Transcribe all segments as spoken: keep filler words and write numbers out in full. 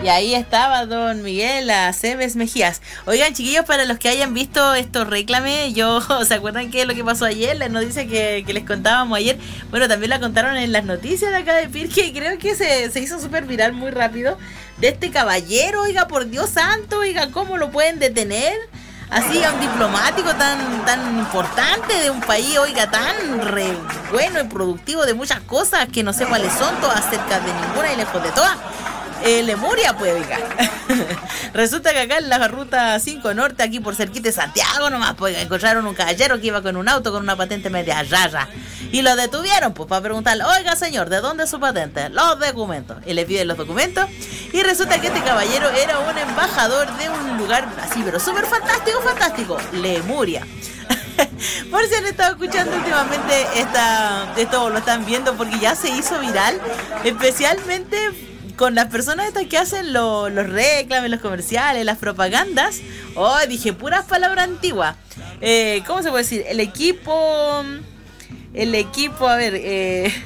Y ahí estaba don Miguel Aceves Mejías. Oigan, chiquillos, para los que hayan visto estos reclames, yo, ¿se acuerdan qué es lo que pasó ayer? La noticia que, que les contábamos ayer, bueno, también la contaron en las noticias de acá de Pirque, y creo que se, se hizo súper viral muy rápido, de este caballero, oiga, por Dios santo, oiga, ¿cómo lo pueden detener? Así a un diplomático tan tan importante de un país, oiga, tan re bueno y productivo de muchas cosas que no sé cuáles son, todas cerca de ninguna y lejos de todas. Eh, Lemuria, pues, oiga. Resulta que acá en la ruta cinco Norte, aquí por cerquita de Santiago nomás, pues, encontraron un caballero que iba con un auto con una patente media rara. Y lo detuvieron, pues, para preguntarle, oiga, señor, ¿de dónde es su patente? Los documentos. Y le piden los documentos. Y resulta que este caballero era un embajador de un lugar así, pero súper fantástico, fantástico. Lemuria. Por si han estado escuchando últimamente esta, esto lo están viendo porque ya se hizo viral, especialmente con las personas estas que hacen lo, los reclames, los comerciales, las propagandas. Oh, dije puras palabras antiguas. Eh, ¿Cómo se puede decir? El equipo... El equipo, a ver... Eh,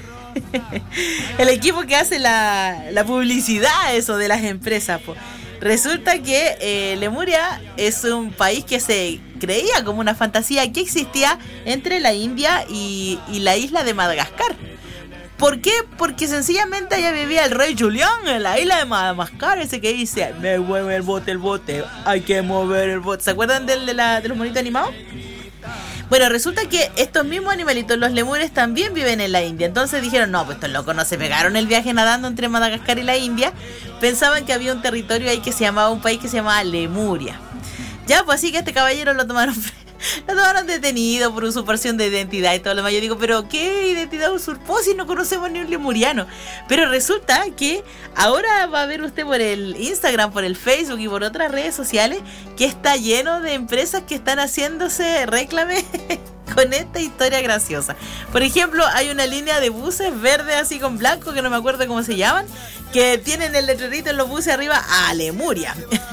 el equipo que hace la, la publicidad, eso, de las empresas, po. Resulta que eh, Lemuria es un país que se creía como una fantasía que existía entre la India y, y la isla de Madagascar. ¿Por qué? Porque sencillamente allá vivía el rey Julián en la isla de Madagascar, ese que dice, me mueve el bote, el bote, hay que mover el bote. ¿Se acuerdan del de, la, de los monitos animados? Bueno, resulta que estos mismos animalitos, los lemures, también viven en la India. Entonces dijeron, no, pues estos locos no se pegaron el viaje nadando entre Madagascar y la India. Pensaban que había un territorio ahí que se llamaba, un país que se llamaba Lemuria. Ya, pues así que este caballero lo tomaron... Lo tomaron detenido por usurpación de identidad y todo lo demás. Yo digo, ¿pero qué identidad usurpó si no conocemos ni un lemuriano? Pero resulta que ahora va a ver usted por el Instagram, por el Facebook y por otras redes sociales que está lleno de empresas que están haciéndose reclame con esta historia graciosa. Por ejemplo, hay una línea de buses verde así con blanco, que no me acuerdo cómo se llaman, que tienen el letrerito en los buses arriba, a Lemuria.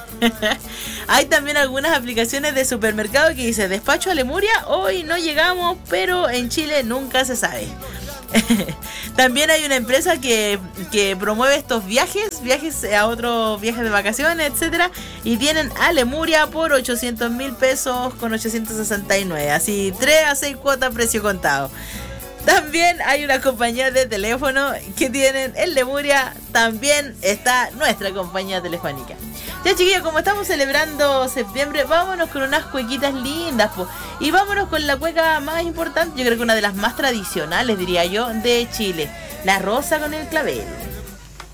Hay también algunas aplicaciones de supermercado que dice despacho a Lemuria, hoy no llegamos, pero en Chile nunca se sabe. También hay una empresa que, que promueve estos viajes, viajes a otros viajes de vacaciones, etcétera, y tienen a Lemuria por ochocientos mil pesos con ochocientos sesenta y nueve, así tres a seis cuotas precio contado. También hay una compañía de teléfono que tienen en Lemuria, también está nuestra compañía telefónica. Ya, chiquillos, como estamos celebrando septiembre, vámonos con unas cuequitas lindas, po. Y vámonos con la cueca más importante, yo creo que una de las más tradicionales, diría yo, de Chile, la rosa con el clavel.